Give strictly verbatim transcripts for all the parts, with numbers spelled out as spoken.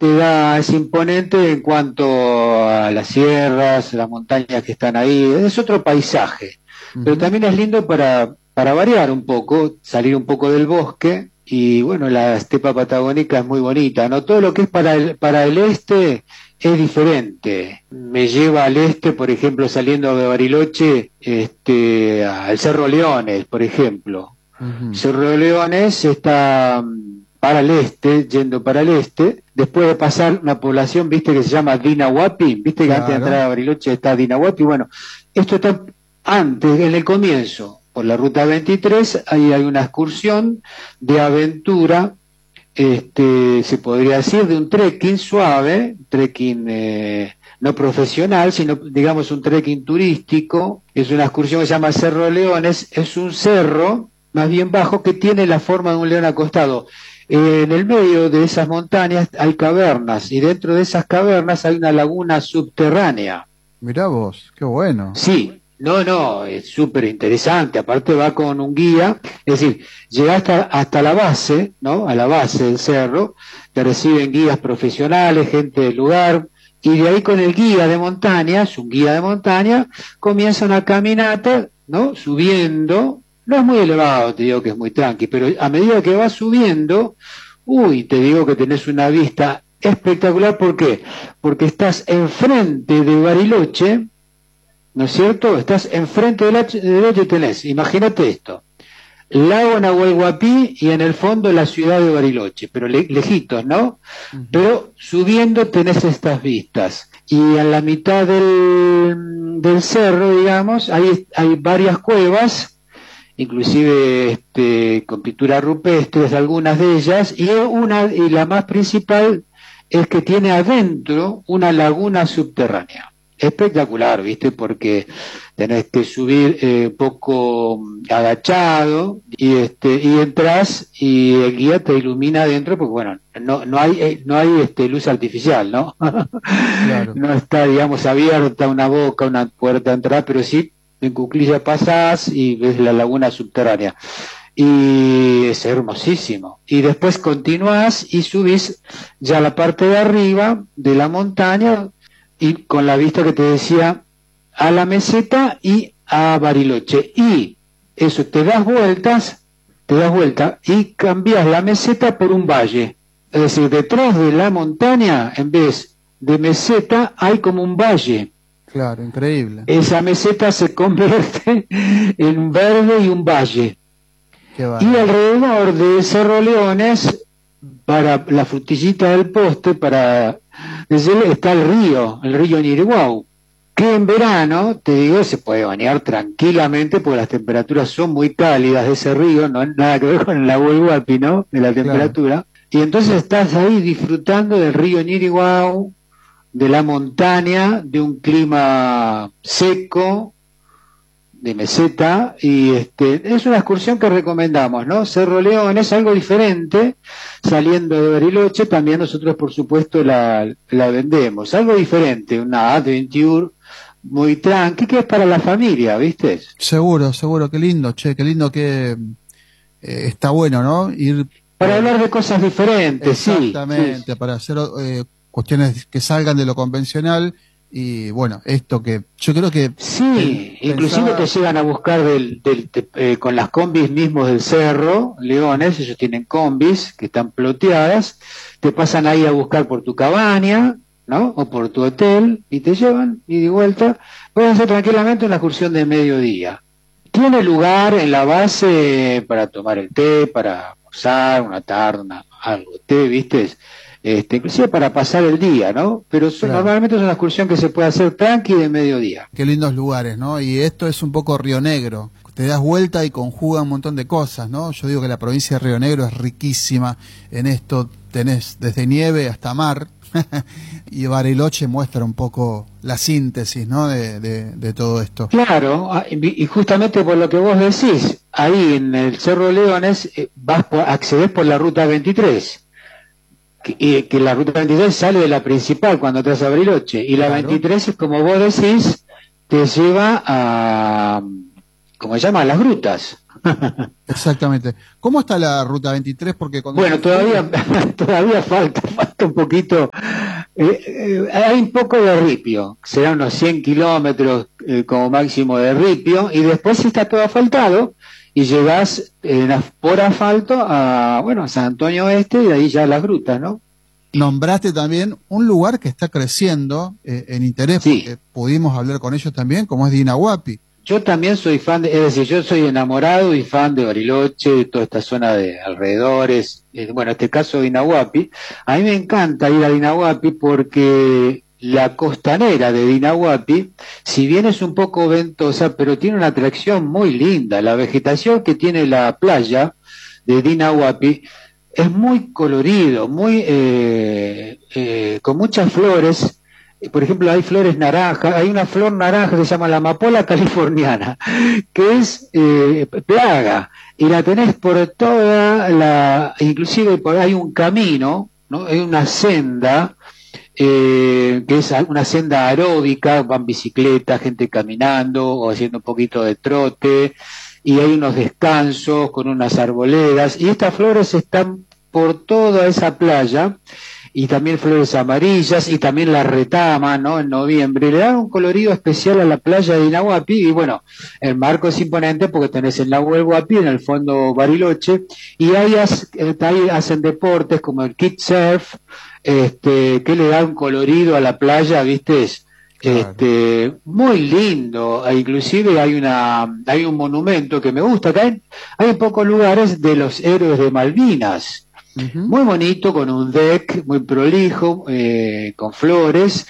te da, es imponente en cuanto a las sierras, las montañas que están ahí, es otro paisaje, pero Ujú. también es lindo para, para variar un poco, salir un poco del bosque, y bueno, la estepa patagónica es muy bonita, ¿no? Todo lo que es para el, para el este es diferente. Me lleva al este, por ejemplo, saliendo de Bariloche, este, al Cerro Leones, por ejemplo. Ujú. Cerro de Leones está mm, para el este, yendo para el este, después de pasar una población, viste, que se llama Dinahuapi, viste que antes de entrar Claro. a Bariloche está Dinahuapi, bueno, esto está antes, en el comienzo, por la ruta veintitrés, ahí hay una excursión de aventura, este, se podría decir, de un trekking suave, trekking eh, no profesional, sino digamos un trekking turístico, es una excursión que se llama Cerro de Leones, es un cerro más bien bajo que tiene la forma de un león acostado. Eh, en el medio de esas montañas hay cavernas y dentro de esas cavernas hay una laguna subterránea. Mirá vos, qué bueno. Sí, no, no, es súper interesante. Aparte va con un guía, es decir, llega hasta, hasta la base, ¿no? A la base del cerro, te reciben guías profesionales, gente del lugar, y de ahí con el guía de montaña, es un guía de montaña, comienza una caminata, ¿no? Subiendo, no es muy elevado, te digo que es muy tranqui, pero a medida que vas subiendo, uy, te digo que tenés una vista espectacular. ¿Por qué? Porque estás enfrente de Bariloche, ¿no es cierto? Estás enfrente del H- del H y tenés, imagínate esto, lago Nahuel Huapi y en el fondo la ciudad de Bariloche, pero le- lejitos, ¿no? Ujú. Pero subiendo tenés estas vistas. Y en la mitad del, del cerro, digamos, hay, hay varias cuevas, inclusive este, con pinturas rupestres, algunas de ellas, y una, y la más principal es que tiene adentro una laguna subterránea. Espectacular, ¿viste? Porque tenés que subir eh, poco agachado y este y entras y el guía te ilumina adentro porque bueno, no no hay eh, no hay este luz artificial, ¿no? Claro. No está, digamos, abierta una boca, una puerta de entrada, pero sí en cuclilla pasás y ves la laguna subterránea. Y es hermosísimo. Y después continúas y subís ya a la parte de arriba de la montaña y con la vista que te decía a la meseta y a Bariloche. Y eso, te das vueltas, te das vuelta y cambias la meseta por un valle. Es decir, detrás de la montaña, en vez de meseta, hay como un valle. Claro, increíble. Esa meseta se convierte en un verde y un valle. Qué Y bárbaro. alrededor de Cerro Leones, para la frutillita del postre, para decirle, está el río, el río Ñiriguau, que en verano, te digo, se puede bañar tranquilamente porque las temperaturas son muy cálidas de ese río, no hay nada que ver con el agua del Guapi, ¿no? De la Claro. temperatura. Y entonces estás ahí disfrutando del río Ñiriguau, de la montaña, de un clima seco, de meseta, y este es una excursión que recomendamos, ¿no? Cerro León es algo diferente, saliendo de Bariloche, también nosotros por supuesto la, la vendemos, algo diferente, una adventure muy tranqui, que es para la familia, ¿viste? Seguro, seguro, qué lindo, che, qué lindo que eh, está bueno, ¿no? Ir Para por... hablar de cosas diferentes, sí, sí, Exactamente, para hacer eh, cuestiones que salgan de lo convencional y bueno, esto que yo creo que pen- sí, inclusive te pensaba, llegan a buscar del, del, te- eh, con las combis mismos del cerro, Leones, ellos tienen combis que están ploteadas, te pasan ahí a buscar por tu cabaña, ¿no? O por tu hotel y te llevan y de vuelta. Pueden hacer tranquilamente una excursión de mediodía. Tiene lugar en la base para tomar el té, para almorzar, una tarde, una, algo, té, ¿viste? Este, inclusive para pasar el día, ¿no? Pero son- claro, normalmente es una excursión que se puede hacer tranqui de mediodía. qué lindos lugares, ¿no? Y esto es un poco Río Negro. Te das vuelta y conjuga un montón de cosas, ¿no? Yo digo que la provincia de Río Negro es riquísima en esto. Tenés desde nieve hasta mar. Y Bariloche muestra un poco la síntesis, ¿no? De, de, de todo esto. Claro, ah, y y justamente por lo que vos decís, ahí en el Cerro de Leones eh, vas por, accedes por la ruta veintitrés, que, y que la ruta veintitrés sale de la principal cuando te vas a Bariloche, y la Claro, veintitrés es como vos decís, te lleva a, ¿cómo se llama? A las grutas. exactamente. ¿Cómo está la ruta veintitrés? Porque cuando yo Bueno, todavía, fui, todavía falta. falta un poquito, eh, eh, hay un poco de ripio, serán unos cien kilómetros eh, como máximo de ripio, y después está todo asfaltado, y llegás eh, por asfalto a, bueno, a San Antonio Oeste, y de ahí ya a las grutas, ¿no? Nombraste también un lugar que está creciendo eh, en interés, sí. porque pudimos hablar con ellos también, como es Dinahuapi. Yo también soy fan, de, es decir, yo soy enamorado y fan de Bariloche, de toda esta zona de alrededores, eh, bueno, en este caso Dinahuapi. A mí me encanta ir a Dinahuapi porque la costanera de Dinahuapi, si bien es un poco ventosa, pero tiene una atracción muy linda. La vegetación que tiene la playa de Dinahuapi es muy colorido, muy eh, eh, con muchas flores. Por ejemplo, hay flores naranjas, hay una flor naranja que se llama la amapola californiana, que es eh, plaga, y la tenés por toda la, inclusive por hay un camino, ¿no? Hay una senda, eh, que es una senda aeróbica, van bicicletas, gente caminando o haciendo un poquito de trote, y hay unos descansos con unas arboledas, y estas flores están por toda esa playa, y también flores amarillas, y también la retama, ¿no? En noviembre, le dan un colorido especial a la playa de Dinahuapi, y bueno, el marco es imponente porque tenés el lago del Guapi, en el fondo Bariloche, y ahí, ahí hacen deportes como el kitesurf, este, que le da un colorido a la playa, ¿viste? Es, claro. Este, muy lindo, e inclusive hay una, hay un monumento que me gusta, acá hay, hay pocos lugares de los héroes de Malvinas. Uh-huh. Muy bonito, con un deck muy prolijo, eh, con flores,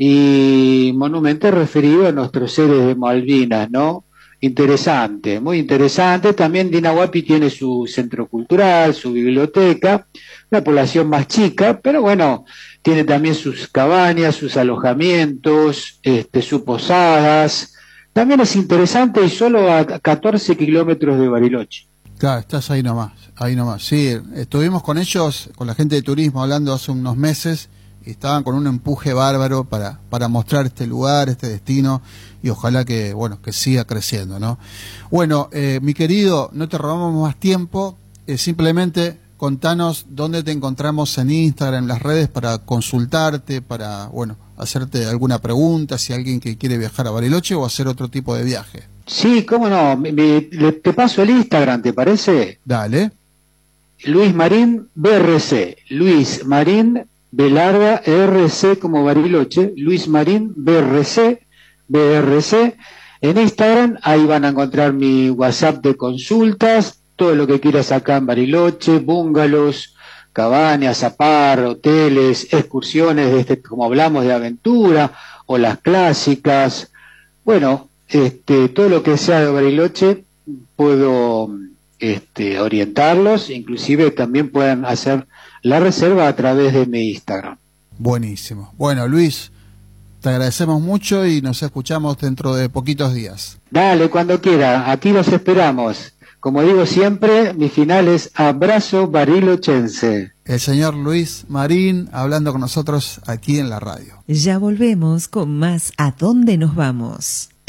y monumento referido a nuestros héroes de Malvinas, ¿no? Interesante, muy interesante. También Dinahuapi tiene su centro cultural, su biblioteca, una población más chica, pero bueno, tiene también sus cabañas, sus alojamientos, este, sus posadas. También es interesante, y solo a catorce kilómetros de Bariloche. Claro, estás ahí nomás, ahí nomás. Sí, estuvimos con ellos, con la gente de turismo, hablando hace unos meses, y estaban con un empuje bárbaro para, para mostrar este lugar, este destino, y ojalá que, bueno, que siga creciendo, ¿no? Bueno, eh, mi querido, no te robamos más tiempo, eh, simplemente contanos dónde te encontramos en Instagram, en las redes, para consultarte, para, bueno, hacerte alguna pregunta, si alguien que quiere viajar a Bariloche o hacer otro tipo de viaje. Sí, cómo no, me, me, te paso el Instagram, ¿te parece? Dale. Luis Marín B R C, Luis Marín B larga R C como Bariloche, Luis Marín B R C, B R C, en Instagram. Ahí van a encontrar mi WhatsApp de consultas, todo lo que quieras acá en Bariloche, bungalows, cabañas, zapar, hoteles, excursiones, de este, como hablamos de aventura, o las clásicas. Bueno, este, todo lo que sea de Bariloche puedo este, orientarlos, inclusive también pueden hacer la reserva a través de mi Instagram. Buenísimo. Bueno, Luis, te agradecemos mucho y nos escuchamos dentro de poquitos días. Dale, cuando quiera, aquí los esperamos. Como digo siempre, mi final es abrazo barilochense. El señor Luis Marín hablando con nosotros aquí en la radio. Ya volvemos con más ¿A dónde nos vamos?